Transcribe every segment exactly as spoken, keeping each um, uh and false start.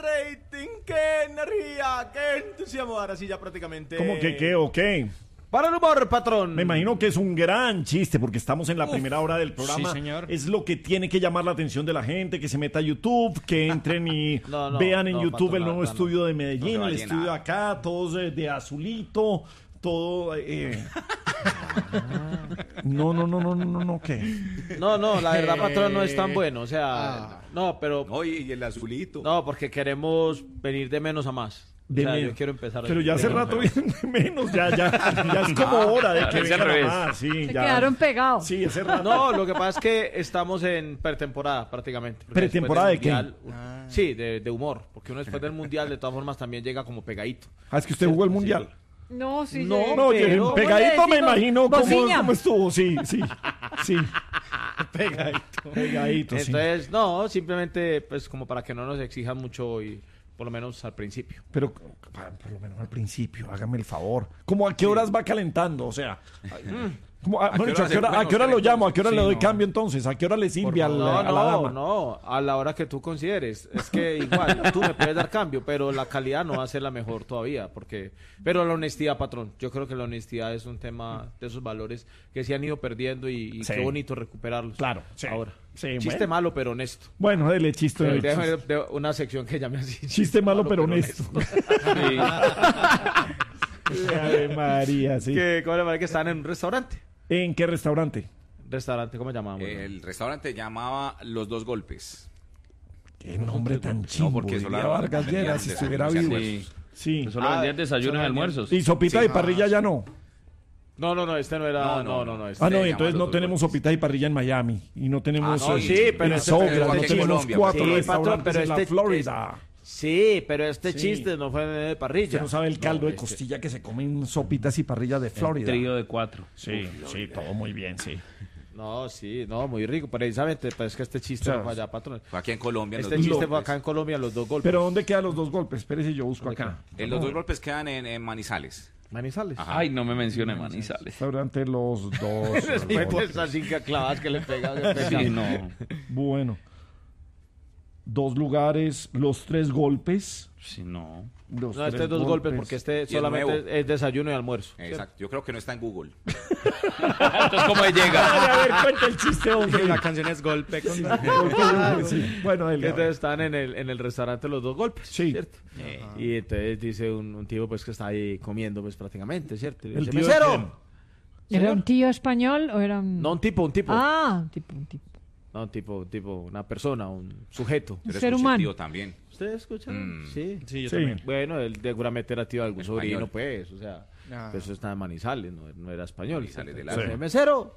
rating, qué energía, qué entusiasmo. Ahora sí ya prácticamente... ¿Cómo que qué o qué? Para el humor, patrón. Me imagino que es un gran chiste porque estamos en la Uf, primera hora del programa. Sí, señor. Es lo que tiene que llamar la atención de la gente, que se meta a YouTube, que entren y no, no, vean en no, YouTube patrón, el nuevo no, estudio no. de Medellín, no el estudio acá, todos de, de azulito, todo... Eh. No, no, no, no, no, no, ¿qué? No, no, la verdad, patrón, no es tan bueno, o sea, ah. no, pero... Oye, y el azulito. No, porque queremos venir de menos a más. De o sea, menos. Yo quiero empezar. Pero ya hace rato vienen de menos, ya, ya, ya es como hora de que vengan más. Sí, Se ya. quedaron pegados. Sí, ese rato. No, lo que pasa es que estamos en pretemporada prácticamente. ¿Pretemporada de qué? Ah. Sí, de, de humor, porque uno después del mundial de todas formas también llega como pegadito. Ah, es que usted jugó el mundial. Sí. No, sí. No, no, pero, pegadito me imagino cómo, Bociña. cómo estuvo, sí, sí, sí. Pegadito. Pegadito, Entonces, sí. no, simplemente pues como para que no nos exijan mucho y por lo menos al principio. Pero por lo menos al principio, hágame el favor. ¿Cómo a qué horas va calentando? O sea, ¿cómo, a, ¿a, bueno, qué hora, ¿a qué hora, ¿a qué hora lo llamo? ¿A qué hora sí, le doy no. cambio entonces? ¿A qué hora le sirve a la, no, a la no, dama? No, a la hora que tú consideres. Es que igual, tú me puedes dar cambio, pero la calidad no va a ser la mejor todavía. porque Pero la honestidad, patrón. Yo creo que la honestidad es un tema de esos valores que se han ido perdiendo y, y sí. qué bonito recuperarlos. Claro, sí. Ahora. Sí, chiste bueno. malo, pero honesto. Bueno, dele chiste. De, de, de una sección que llame así. Chiste, chiste malo, malo, pero honesto. honesto. Sí. Ave María, sí. Que, ¿Cómo le parece que estaban en un restaurante? ¿En qué restaurante? Restaurante, ¿cómo llamamos? El restaurante llamaba Los Dos Golpes. Qué nombre tan chimbo. No, porque solo Vargas Lleras, si estuviera vivo. Sí. Sí. Solo vendían ah, desayunos y almuerzos. ¿Y sopita sí. y parrilla ya no? No, no, no, este no era... No, no, no. no este ah, no, entonces no tenemos golpes. Sopita y parrilla en Miami. Y no tenemos... Ah, no, sí, pero... Este, Sogra, no tenemos Colombia, cuatro sí, restaurantes pero este, en la Florida. Es, sí, pero este sí. chiste no fue de parrilla. Usted no sabe el caldo no, de este... costilla que se comen sopitas y parrilla de Florida. El trío de cuatro. Sí, Uf, sí, todo muy bien, sí. No, sí, no, muy rico, precisamente, pero es que este chiste o sea, no fue allá, patrón. Fue aquí en Colombia. Este chiste golpes. fue acá en Colombia, los dos golpes. ¿Pero dónde quedan los dos golpes? Espérese, yo busco acá. En los dos golpes quedan en, en Manizales. Manizales. Ajá. Ay, no me mencione Manizales. Restaurante Los Dos. Después de esas cinco clavadas que le pegan. Sí, no. Bueno. Dos lugares, los tres golpes. Sí, no. Los no, este es dos golpes, golpes porque este solamente es, es desayuno y almuerzo. Exacto. Yo creo que no está en Google. Entonces, ¿cómo llega? A ver, cuenta el chiste, hombre. La canción es golpe. Con... Sí, sí. Bueno, él, entonces están en el, en el restaurante los dos golpes, sí. ¿cierto? Eh. Y entonces dice un, un tipo pues que está ahí comiendo pues prácticamente, ¿cierto? Y el dice, tío ¡mesero! ¿Era un tío español o era un...? No, un tipo, un tipo. Ah, un tipo, un tipo. No, un tipo, un tipo, una persona, un sujeto. Un ser humano. Tío también. ¿Ustedes escuchan? Mm. Sí. Sí, yo sí. también. Bueno, él seguramente era tío de algún español. sobrino, pues, o sea, ah. Eso está en Manizales, no, no era español. Manizales de la... Sí. ¡Mesero!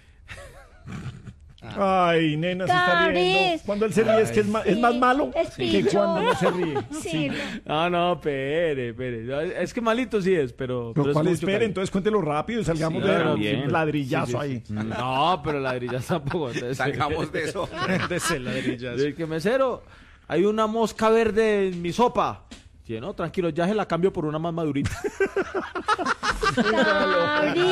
Ah. Ay, nena, se está riendo. Cuando él se ríe, es que es, ma es más malo es que cuando no se ríe. Sí. Sí. No, no, pere, pere. Es que malito sí es, pero... Pero, pero ¿cuál es espere? Entonces cuéntelo rápido y salgamos sí, de un ladrillazo sí, sí, sí. ahí. No, pero ladrillazo tampoco. Salgamos de eso. De ese ladrillazo. Es que, mesero, hay una mosca verde en mi sopa. Sí, no, tranquilo, ya se la cambio por una más madurita.